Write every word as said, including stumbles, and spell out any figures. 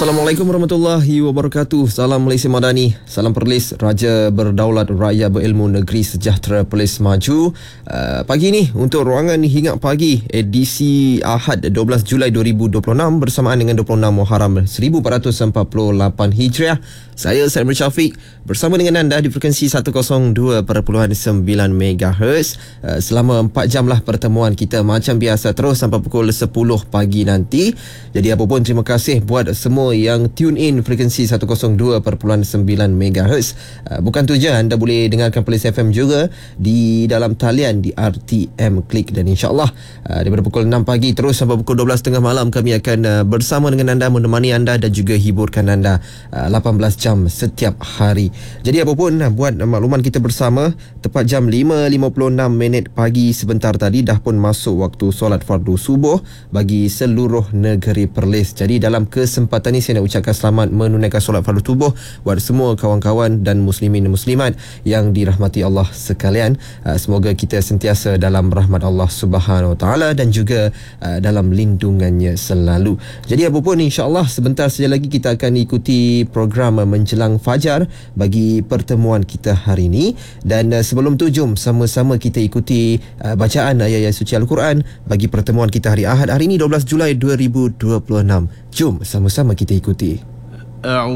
Assalamualaikum warahmatullahi wabarakatuh. Salam Malaysia Madani. Salam Perlis, Raja Berdaulat, Raya Berilmu, Negeri Sejahtera, Perlis Maju. uh, Pagi ni untuk ruangan Hingat Pagi edisi Ahad dua belas Julai dua ribu dua puluh enam bersamaan dengan dua puluh enam Muharram seribu empat ratus empat puluh lapan Hijriah. Saya Said Syafiq bersama dengan anda di frekuensi seratus dua perpuluhan sembilan megahertz. uh, Selama empat jam lah pertemuan kita macam biasa terus sampai pukul sepuluh pagi nanti. Jadi apa pun, terima kasih buat semua yang tune in frekuensi seratus dua perpuluhan sembilan megahertz. uh, Bukan tu je, anda boleh dengarkan Perlis F M juga di dalam talian di R T M Klik. Dan insyaAllah uh, daripada pukul enam pagi terus sampai pukul dua belas tiga puluh malam kami akan uh, bersama dengan anda, menemani anda dan juga hiburkan anda uh, lapan belas jam setiap hari. Jadi apa pun, uh, buat uh, makluman kita bersama, tepat jam lima lima puluh enam minit pagi sebentar tadi dah pun masuk waktu solat fardu subuh bagi seluruh negeri Perlis. Jadi dalam kesempatan ini saya nak ucapkan selamat menunaikan solat fardu subuh buat semua kawan-kawan dan muslimin dan muslimat yang dirahmati Allah sekalian. Uh, semoga kita sentiasa dalam rahmat Allah Subhanahu Wa Taala dan juga uh, dalam lindungannya selalu. Jadi apa pun, insya-Allah sebentar saja lagi kita akan ikuti program uh, menjelang fajar bagi pertemuan kita hari ini. Dan uh, sebelum tu, jom sama-sama kita ikuti uh, bacaan ayat-ayat suci Al-Quran bagi pertemuan kita hari Ahad hari ini dua belas Julai dua ribu dua puluh enam. Jom sama-sama kita ikuti.